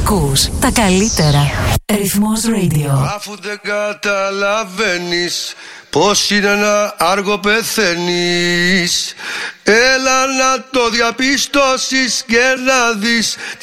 Ακούς τα καλύτερα. Ρυθμός Radio. Αφού δεν καταλαβαίνεις πως είναι ένα άργο πεθαίνεις, έλα να το διαπιστώσεις και να δεις